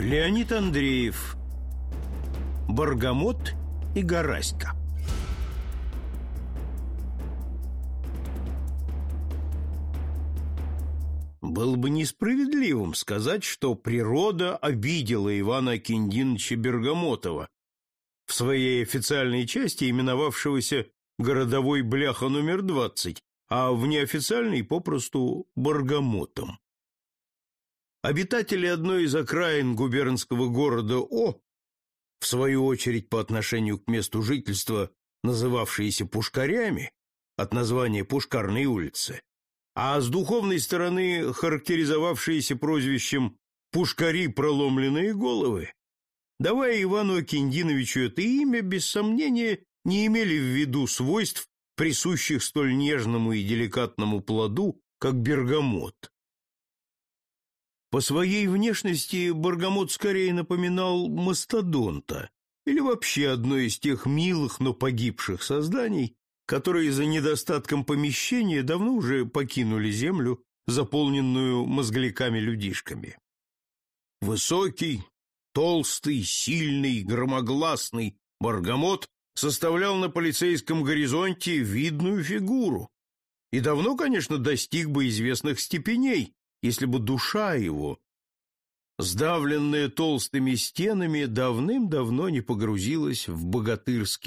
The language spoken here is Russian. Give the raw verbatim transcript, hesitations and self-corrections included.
Леонид Андреев. Баргамот и Гораська. Было бы несправедливым сказать, что природа обидела Ивана Акиндиновича Бергамотова, в своей официальной части именовавшегося «Городовой бляха номер двадцать», а в неофициальной попросту «Баргамотом». Обитатели одной из окраин губернского города О, в свою очередь по отношению к месту жительства называвшиеся Пушкарями, от названия Пушкарной улицы, а с духовной стороны характеризовавшиеся прозвищем «Пушкари проломленные головы», давая Ивану Акиндиновичу это имя, без сомнения, не имели в виду свойств, присущих столь нежному и деликатному плоду, как бергамот. По своей внешности бергамот скорее напоминал мастодонта или вообще одно из тех милых, но погибших созданий, которые за недостатком помещения давно уже покинули землю, заполненную мозгляками-людишками. Высокий, толстый, сильный, громогласный Баргамот составлял на полицейском горизонте видную фигуру и давно, конечно, достиг бы известных степеней, если бы душа его, сдавленная толстыми стенами, давным-давно не погрузилась в богатырский